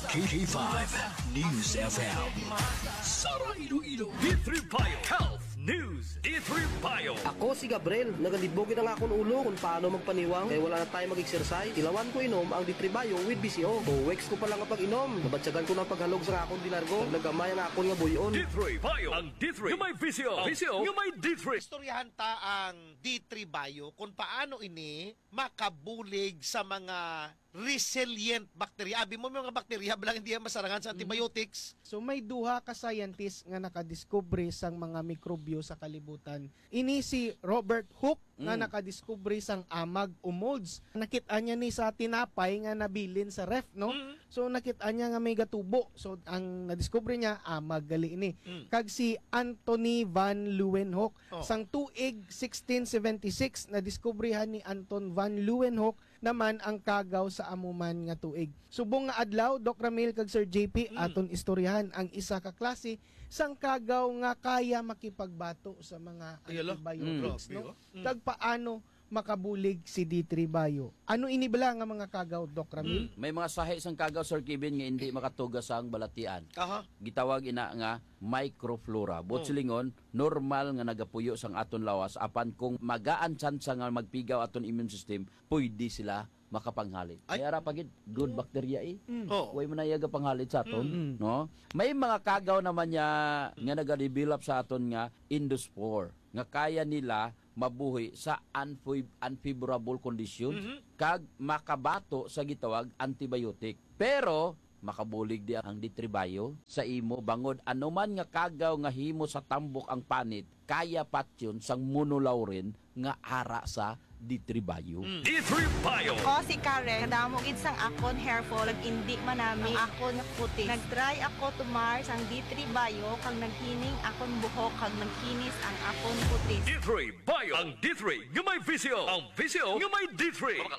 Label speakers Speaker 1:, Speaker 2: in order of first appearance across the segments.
Speaker 1: K5 News FM. Sara Iloilo.
Speaker 2: D3 Bio Health News. D3 Bio.
Speaker 3: Ako si Gabriel, nagalibogin ang akong ulo kung paano magpaniwang kaya wala na tayo mag-exercise. Ilawan ko inom ang D3 Bio with BCO. 2 weeks ko pa lang kapag inom. Nabatsagan ko ng paghalog sa akong dilargo. Naglagamay ang akong nga buyon.
Speaker 2: D3 Bio. Ang D3 yung may VCO. VCO yung may D3.
Speaker 4: Istoryahan ta ang D3 Bio kung paano ini makabulig sa mga resilient bacteria. Abi mo may mga bacteria balang hindi masarangan sa antibiotics.
Speaker 5: So may duha ka scientist nga nakadiskubre sang mga mikrobyo sa kalibutan. Ini si Robert Hooke nga nakadiskubre sang amag o molds. Nakita niya ni sa tinapay nga nabilin sa ref, no? So nakita niya nga may gatubo. So ang nadiskubre niya amag gali ini. Kag si Anthony van Leeuwenhoek sang tuig 1676 nadiskubrihan ni Anton van Leeuwenhoek naman ang kagaw sa amuman nga tuig. Subong nga adlaw, Doc Ramil kag Sir JP aton istoryahan ang isa ka klase sang kagaw nga kaya makipagbato sa mga antibiotics, no? Kag paano makabulig si D3 Bio. Ano inibala nga mga kagaw, Doc Ramil?
Speaker 6: May mga sahi sang kagaw, Sir Kevin, nga hindi makatugas ang balatian.
Speaker 4: Aha.
Speaker 6: Gitawag ina nga microflora. Silingon, normal nga nagapuyo sang aton lawas apan kung magaan tsansa nga magpigaw aton immune system, pwede sila makapanghalit. Kaya ra pagid good bacteria Way man nayaga panghalit sa aton, no? May mga kagaw naman niya nga nagadevelop sa aton nga endospore nga kaya nila mabuhi sa unfavorable condition kag makabato sa gitawag antibiotic. Pero makabulig di ang D3 Bio sa imo bangod anuman nga kagaw nga himo sa tambok ang panit kaya patyon sang monolaurin nga ara sa D3 Bio.
Speaker 2: D3 Bio.
Speaker 7: Ako si Karen, kadamog sang akon hair fall, indi manami akon puti. Nag-try ako tumar sang D3 Bio, kang naghining akon buhok, kang nagkinis ang akon puti.
Speaker 2: D3 Bio. Ang D3 yung may VCO. Ang VCO yung may D3.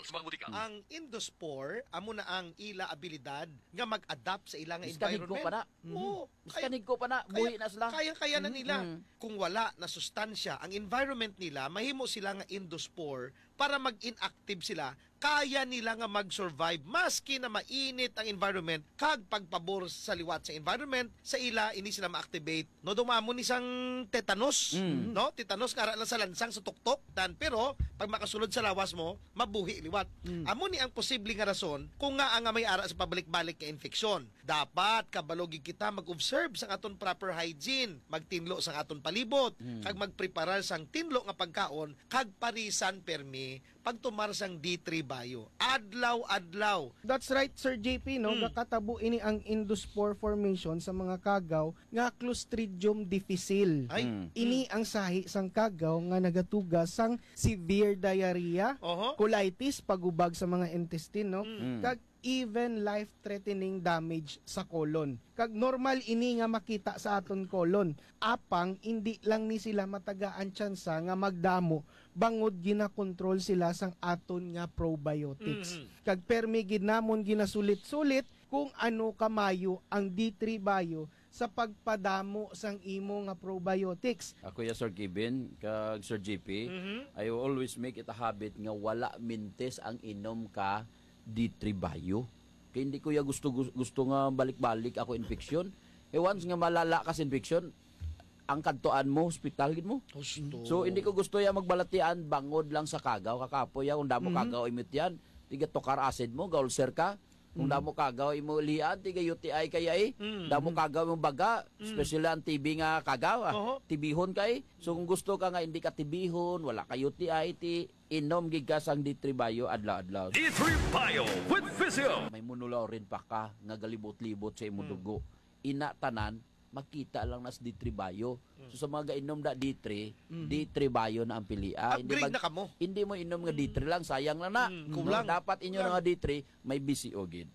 Speaker 4: Ang endospore amo na ang ila abilidad nga mag-adapt sa ilang
Speaker 6: Iskanig ko
Speaker 4: environment.
Speaker 6: pa na.
Speaker 4: Oo.
Speaker 6: Iskanig ko pa na. Buhi na sila.
Speaker 4: Kaya na nila. Kung wala na sustansya ang environment nila, mahimo sila nga endospore para mag-inactive sila. Kaya nila nga mag-survive maski na mainit ang environment kag pagpabor sa liwat sa environment sa ila ini sila ma-activate. No dumamo ni sang tetanus, no? Tetanus kara lang sa lansang sa tuktok pero pag makasulod sa lawas mo, mabuhi liwat. Amo ni ang posible nga rason kung nga ang may ara sa pabalik-balik nga infeksyon. Dapat kabalogig kita mag-observe sa aton proper hygiene, magtinlo sa aton palibot, kag magpreparar sang tinlo nga pagkaon kag parisan permi pagtumar sang D3 Bio. Adlaw-adlaw.
Speaker 5: That's right, Sir JP, no? Nakatabo ini ang endospore formation sa mga kagaw nga Clostridium difficile.
Speaker 4: Ay.
Speaker 5: Ini ang sahi sang kagaw nga nagatugas sang severe diarrhea, colitis, pagubag sa mga intestine, no? Kag even life-threatening damage sa colon. Kag normal ini nga makita sa aton colon. Apang, hindi lang ni sila matagaan tsansa nga magdamo bangod ginakontrol sila sang aton nga probiotics. Kag permi ginamon ginasulit-sulit kung ano kamayo ang D3 Bio sa pagpadamo sang imo nga probiotics.
Speaker 6: Ako ya Sir Kevin, kag Sir JP, I always make it a habit nga wala mintes ang inom ka D3 Bio. Kaya hindi ko ya gusto nga balik-balik ako infeksyon. Once nga malala ka sa infeksyon, ang kantuan mo, hospital gid mo. So hindi ko gusto ya magbalatian bangod lang sa kagaw. Kakapoy ya kung damo kagaw imit yan. Tiga tokar acid mo, gaulser ka. Kung damo kagaw imo lian, tiga UTI kaya damo kagaw yung baga, especially ang TB nga kagaw. Tibihon kay. So kung gusto ka nga hindi ka tibihon, wala ka UTI, inom gid ka sang D3 Bio adlaw-adlaw.
Speaker 2: D3 Bio with VCO.
Speaker 6: May monolaw rin pa ka nga galibot-libot sa imong dugo. Ina tanan makita lang nas D3 Bio. So sa mga gainom da D3, D3 Bio na ang pilian.
Speaker 4: Upgrade na kamo.
Speaker 6: Hindi mo inom nga D3 lang, sayang lang na.
Speaker 4: Kulang.
Speaker 6: Dapat inyo nga D3 may BCO gid.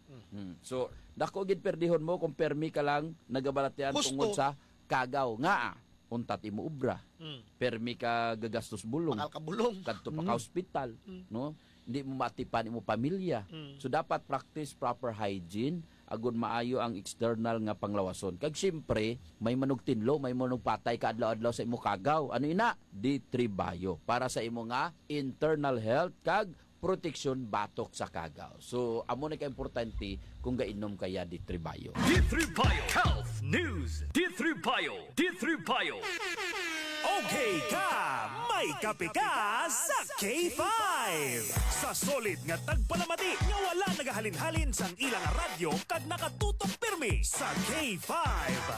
Speaker 6: So dako gid perdihon mo kung permi ka lang nagabalatian tungod sa kagaw nga untat imo ubra. Permi ka gagastos bulong.
Speaker 4: Bakal ka bulong.
Speaker 6: Kadto pa ka hospital, no? Hindi mo matipan imo pamilya. So dapat practice proper hygiene agon maayo ang external nga panglawason. Kag siyempre, may manog tinlo, may manog patay ka adlaw-adlaw sa imo kagaw. Ano ina? D3 Bio para sa imo nga internal health kag proteksyon batok sa kagaw. So amo na ka importante kung gainom kaya D3 Bio.
Speaker 2: D3 Bio Health News. D3 Bio. D3 Bio.
Speaker 8: Okay ka, may kape ka sa K5. Sa solid nga tagpalamati nga wala nagahalin-halin sang ilang radyo kag nakatutok pirmi sa K5.